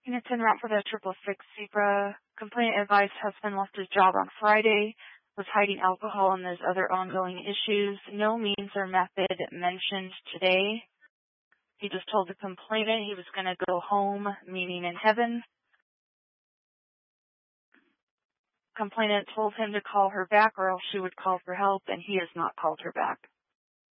Units en route for the 666 Zebra. Complainant advised husband left his job on Friday, was hiding alcohol, and there's other ongoing issues. No means or method mentioned today. He just told the complainant he was going to go home, meaning in heaven. Complainant told him to call her back or else she would call for help, and he has not called her back.